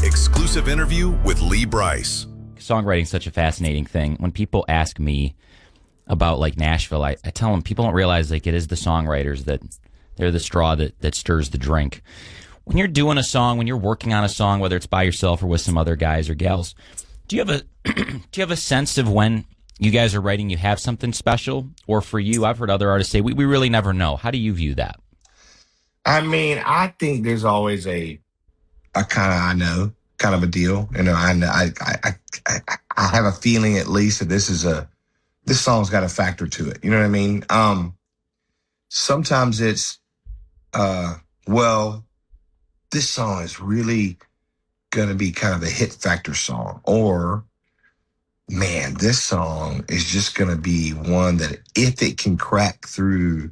exclusive interview with Lee Brice. Songwriting is such a fascinating thing. When people ask me about like Nashville, I tell them people don't realize like it is the songwriters that they're the straw that stirs the drink. When you're doing a song, when you're working on a song, whether it's by yourself or with some other guys or gals, do you have a sense of when you guys are writing you have something special? Or for you, I've heard other artists say we really never know. How do you view that? I mean, I think there's always a kind of a deal. You know, I have a feeling at least that this song's got a factor to it. You know what I mean? Sometimes it's, this song is really going to be kind of a hit factor song, or man, this song is just going to be one that if it can crack through,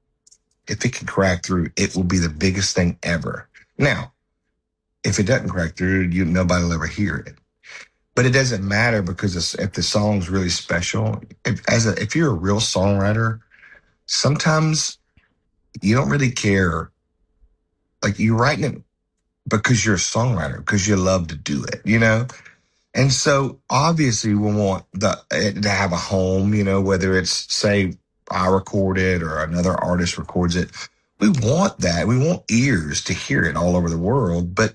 it will be the biggest thing ever. Now, if it doesn't crack through, nobody will ever hear it. But it doesn't matter, because if the song's really special, if you're a real songwriter, sometimes you don't really care. Like, you're writing it because you're a songwriter, because you love to do it, you know? And so obviously we want it to have a home, you know, whether it's, say, I record it or another artist records it. We want that. We want ears to hear it all over the world. But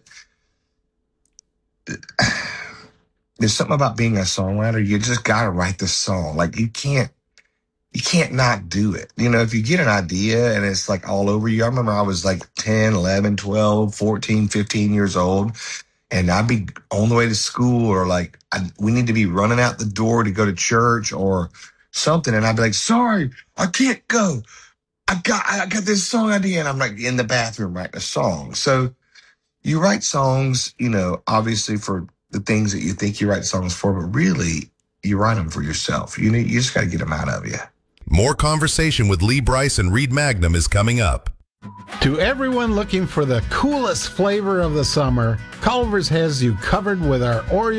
there's something about being a songwriter. You just got to write the song. Like, you can't not do it. You know, if you get an idea and it's like all over you. I remember I was like 10, 11, 12, 14, 15 years old. And I'd be on the way to school, or like we need to be running out the door to go to church or something. And I'd be like, sorry, I can't go. I got this song idea. And I'm like in the bathroom writing a song. So you write songs, you know, obviously for the things that you think you write songs for, but really you write them for yourself. You just got to get them out of you. More conversation with Lee Brice and Reed Magnum is coming up. To everyone looking for the coolest flavor of the summer, Culver's has you covered with our Oreo